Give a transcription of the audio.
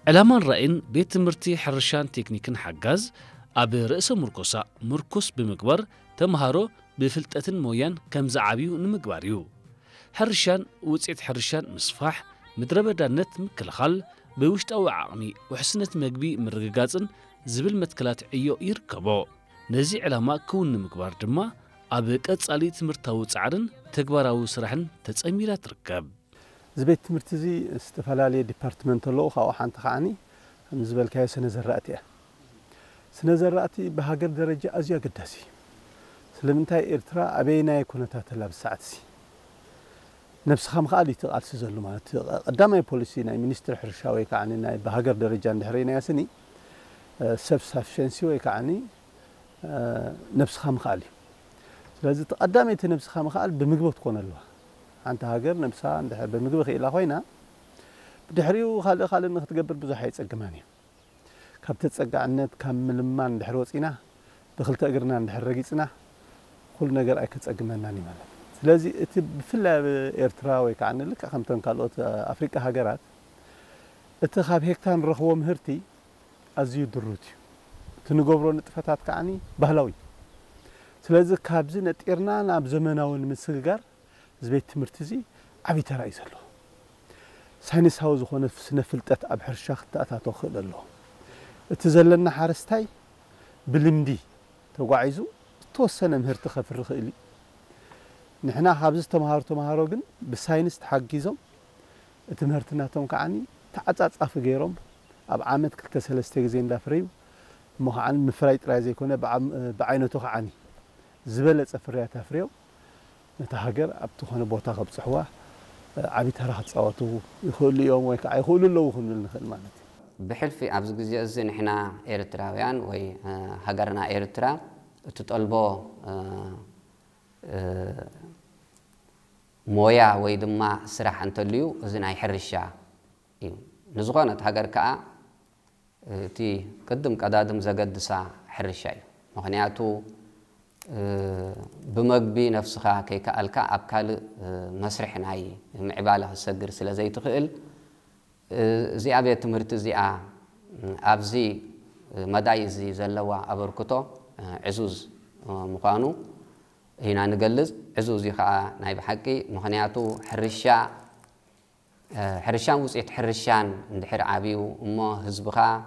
ዕላማን ራእይን ቤት ትምህርቲ ሕርሻን ቴክኒክን ሓጋዝ ኣብ ርእሰ ምርኮሳ ምርኮስ ብምግባር ተምሃሮ ብፍልጠትን ሞያን ከም ዝዓብዩ ንምግባር እዩ ሕርሻን ውጽኢት ሕርሻን ምስፋሕ ምድረበዳነት ምክልኻል ብውሽጣዊ ዓቕሚ ውሕስነት መግቢ ምርግጋጽን ዝብል መትከላት ዕዮ ይርከቦ ነዚ ዕላማ ክውን ንምግባር ድማ ኣብ ቀጻሊ ትምህርታዊ ጻዕርን ተግባራዊ ስራሕን ተጸሚራ ትርከብ ዝቤት ትምህርቲ እዚ ዝተፈላለዩ ዲፓርትመንት ኣለዎ ካብኡ ሓንቲ ከዓኒ ከም ዝበልካዮ ስነ ዘራእቲ እያ ስነ ዘራእቲ ብሃገር ደረጃ ኣዝዩ ኣገዳሲ ስለምንታይ ኤርትራ ኣበይናይ ኩነታት ኣላ ብሰዓት እዚ ነፍስኻ ምኽኣል ይትቓልሲ ዘሎ ማለት ቀዳማይ ፖሊሲ ናይ ሚኒስትሪ ሕርሻ ወይ ከዓኒ ናይ ብሃገር ደረጃ እንድሕሪናዮ ስኒ ሰልፍ ሳፊሸንሲ ወይ ከዓኒ ነፍስኻ ምኽኣል እዩ ስለዚ ተቐዳመይቲ ነፍስኻ ምኽኣል ብምግቢ ትኮን ኣለዋ ሓንቲ ሃገር ነፍሳ እንድሕር ብምግቢ ኽኢላ ኮይና ብድሕሪኡ ካልእ ንኽትገብር ብዙሕ ኣይጸግማን እዩ ካብ ተጸጋዕነት ካብ ምልማን እንድሕር ወፂና ብኽልተ እግርና እንድሕር ረጊጽና ኩሉ ነገር ኣይከጸግመናን እዩ ማለት ስለዚ እቲ ብፍላይ ኤርትራ ወይ ከዓኒ ልክዕ ከምተን ካልኦት ኣፍሪቃ ሃገራት እቲ ካብ ሄክታር ንረኽቦ ምህርቲ ኣዝዩ ድሩት እዩ እቲ ንገብሮ ንጥፈታት ከዓኒ ባህላዊ ስለዚ ካብዚ ነጢርና ናብ ዘመናዊ ንምስግጋር ዝቤት ትምህርቲ እዚ ዓብዪ ተራ እዩ ዘለዎ ሳይንሳዊ ዝኾነ ስነ ፍልጠት ኣብ ሕርሻ ክትኣታቶ ክእል ኣለዎ እቲ ዘለና ሓረስታይ ብልምዲ ተጓዒዙ ዝተወሰነ ምህርቲ ከፍሪ ክእል እዩ ንሕና ካብዚ ተምሃሮ ግን ብሳይንስ ተሓጊዞም እቲ ምህርትናቶም ከዓኒ ተዓጻጻፊ ገይሮም ኣብ ዓመት 2-3 ግዜ እንዳፍረዩ እሞ ከዓኒ ምፍራይ ጥራይ ዘይኮነ ብዓይነቱ ከዓኒ ዝበለጸ ፍርያት ኣፍርዮም ነታ ሃገር ኣብቲ ኾነ ቦታ ከብጽሕዋ ዓብዪ ተራ ክጻወቱ ይኽእሉ እዮም ወይ ከዓ ይኽእሉ ኣለዉ ክንብል ንኽእል ማለት እዩ ብሕልፊ ኣብዚ ግዜ እዚ ንሕና ኤርትራውያን ወይ ሃገርና ኤርትራ እትጠልቦ ሞያ ወይ ድማ ስራሕ እንተልዩ እዚ ናይ ሕርሻ እዩ ንዝኾነት ሃገር ከዓ እቲ ቅድም ቀዳድም ዘገድሳ ሕርሻ እዩ ምክንያቱ ብመግቢ ነፍስኻ ከይከኣልካ ኣብ ካልእ መስርሕ ናይ ምዕባለ ክሰግር ስለ ዘይትኽእል እዚኣ ቤት ትምህርቲ እዚኣ ኣብዚ መዳይ እዚ ዘለዋ ኣበርክቶ ዕዙዝ ምዃኑ ኢና ንገልጽ ዕዙዝ ከዓ ናይ ብሓቂ ምክንያቱ ሕርሻን ውፅኢት ሕርሻን እንድሕር ዓብዩ እሞ ህዝብኻ